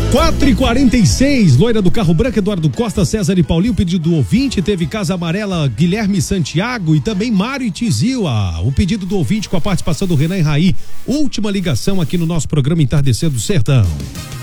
4h46, loira do carro branco, Eduardo Costa, César e Paulinho, pedido do ouvinte, teve Casa Amarela, Guilherme Santiago e também Mário e Tizil, o pedido do ouvinte com a participação do Renan e Raí, última ligação aqui no nosso programa Entardecer do Sertão.